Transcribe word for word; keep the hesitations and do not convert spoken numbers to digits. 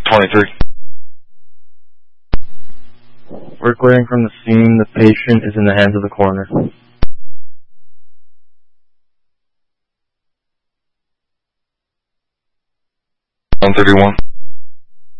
twenty-three. We're clearing from the scene. The patient is in the hands of the coroner. one thirty-one.